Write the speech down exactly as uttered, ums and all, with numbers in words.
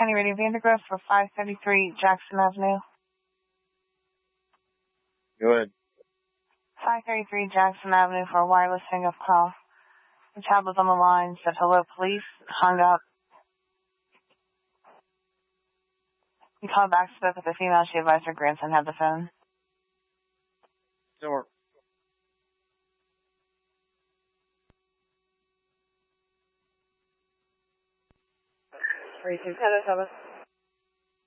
County Radio Vandergrift for five thirty-three Jackson Avenue. Go ahead. five thirty-three Jackson Avenue for a wireless hang-up call. The child was on the line, said hello police, hung up. He called back, spoke with the female. She advised her grandson had the phone. Sure. three two seven seven.